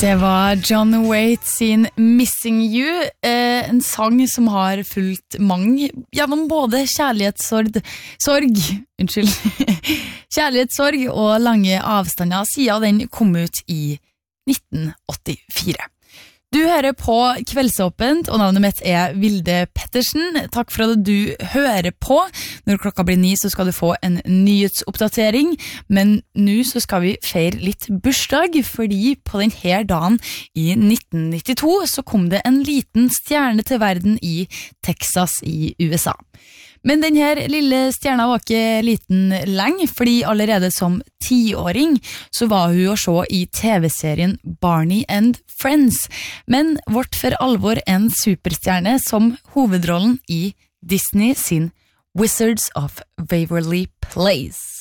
Det var John Waite sin Missing You, en sang som har fulgt mange gjennom både kjærlighetssorg og lange avstander siden den kom ut i 1984. Du hører på Kveldsåpent, og navnet mitt Vilde Pettersen. Takk for at du hører på. Når klokka blir 9 så skal du få en nyhetsoppdatering, men nå så skal vi feire litt bursdag, fordi på denne dagen i 1992 så kom det en liten stjerne til verden i Texas i USA. Men denne lille stjerna var ikke liten lenge, fordi allerede som 10-åring så var hun å se i TV-serien Barney and Friends, men vårt for alvor en superstjerne som hovedrollen i Disney sin Wizards of Waverly Place.